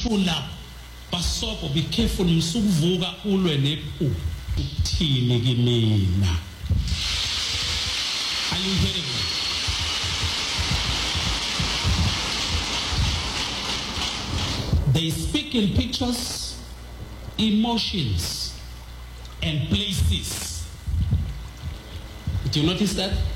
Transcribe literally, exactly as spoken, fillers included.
Shula, Basopo, be careful, Msuvuga, Ulwe Nepu, Tini Gimina. Are you hearing me? They speak in pictures, emotions, and places. Did you notice that?